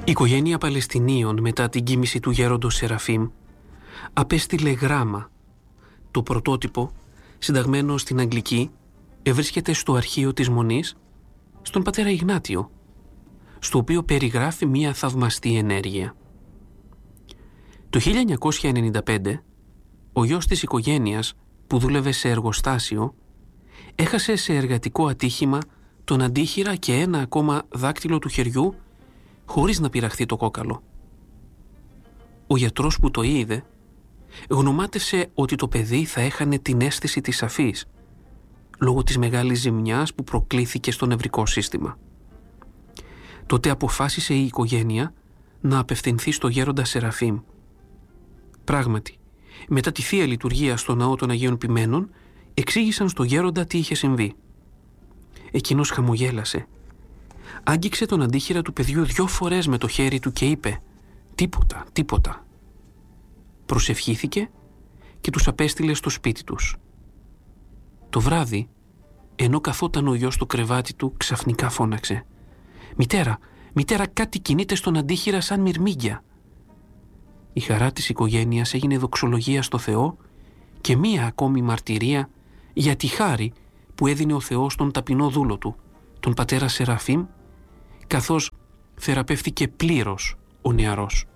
Η οικογένεια Παλαιστινίων μετά την κοίμηση του γέροντος Σεραφείμ απέστειλε γράμμα. Το πρωτότυπο, συνταγμένο στην Αγγλική, βρίσκεται στο αρχείο της Μονής, στον πατέρα Ιγνάτιο, στο οποίο περιγράφει μία θαυμαστή ενέργεια. Το 1995, ο γιος της οικογένειας που δούλευε σε εργοστάσιο έχασε σε εργατικό ατύχημα τον αντίχειρα και ένα ακόμα δάκτυλο του χεριού χωρίς να πειραχθεί το κόκαλο. Ο γιατρός που το είδε γνωμάτευσε ότι το παιδί θα έχανε την αίσθηση της αφής λόγω της μεγάλης ζημιάς που προκλήθηκε στο νευρικό σύστημα. Τότε αποφάσισε η οικογένεια να απευθυνθεί στο γέροντα Σεραφείμ. Πράγματι, μετά τη Θεία Λειτουργία στο Ναό των Αγίων Ποιμένων, εξήγησαν στο γέροντα τι είχε συμβεί. Εκείνος χαμογέλασε. Άγγιξε τον αντίχειρα του παιδιού 2 φορές με το χέρι του και είπε «Τίποτα, τίποτα». Προσευχήθηκε και τους απέστειλε στο σπίτι τους. Το βράδυ, ενώ καθόταν ο γιος στο κρεβάτι του, ξαφνικά φώναξε «Μητέρα, μητέρα, κάτι κινείται στον αντίχειρα σαν μυρμήγκια». Η χαρά της οικογένειας έγινε δοξολογία στο Θεό και μία ακόμη μαρτυρία για τη χάρη που έδινε ο Θεός στον ταπεινό δούλο του, τον πατέρα Σεραφείμ, καθώς θεραπεύτηκε πλήρως ο νεαρός.